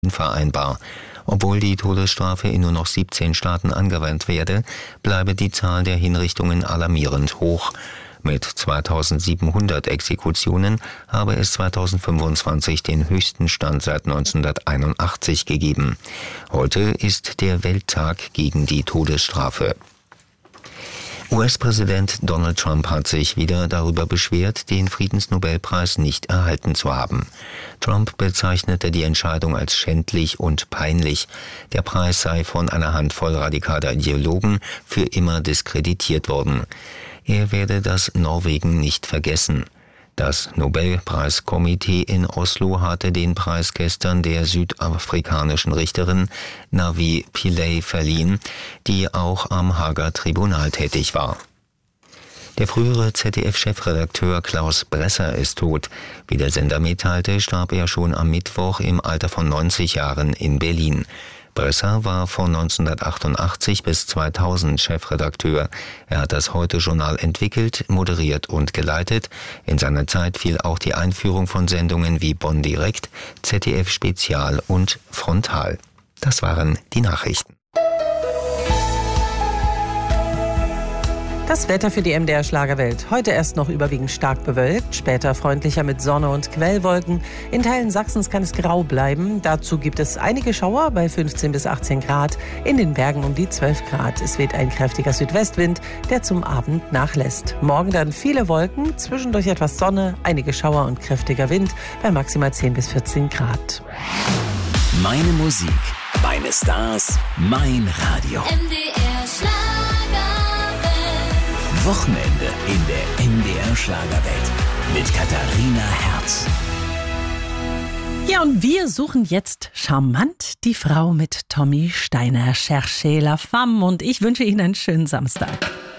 unvereinbar. Obwohl die Todesstrafe in nur noch 17 Staaten angewandt werde, bleibe die Zahl der Hinrichtungen alarmierend hoch. Mit 2700 Exekutionen habe es 2025 den höchsten Stand seit 1981 gegeben. Heute ist der Welttag gegen die Todesstrafe. US-Präsident Donald Trump hat sich wieder darüber beschwert, den Friedensnobelpreis nicht erhalten zu haben. Trump bezeichnete die Entscheidung als schändlich und peinlich. Der Preis sei von einer Handvoll radikaler Ideologen für immer diskreditiert worden. Er werde das Norwegen nicht vergessen. Das Nobelpreiskomitee in Oslo hatte den Preis gestern der südafrikanischen Richterin Navi Pillay verliehen, die auch am Haager Tribunal tätig war. Der frühere ZDF-Chefredakteur Klaus Bresser ist tot. Wie der Sender mitteilte, starb er schon am Mittwoch im Alter von 90 Jahren in Berlin. Bresser war von 1988 bis 2000 Chefredakteur. Er hat das Heute-Journal entwickelt, moderiert und geleitet. In seiner Zeit fiel auch die Einführung von Sendungen wie Bonn Direkt, ZDF Spezial und Frontal. Das waren die Nachrichten. Das Wetter für die MDR Schlagerwelt. Heute erst noch überwiegend stark bewölkt, später freundlicher mit Sonne und Quellwolken. In Teilen Sachsens kann es grau bleiben. Dazu gibt es einige Schauer bei 15 bis 18 Grad, in den Bergen um die 12 Grad. Es weht ein kräftiger Südwestwind, der zum Abend nachlässt. Morgen dann viele Wolken, zwischendurch etwas Sonne, einige Schauer und kräftiger Wind bei maximal 10 bis 14 Grad. Meine Musik, meine Stars, mein Radio. MDR Schlagerwelt. Wochenende in der MDR Schlagerwelt mit Katharina Herz. Ja, und wir suchen jetzt charmant die Frau mit Tommy Steiner, Cherchez la femme. Und ich wünsche Ihnen einen schönen Samstag.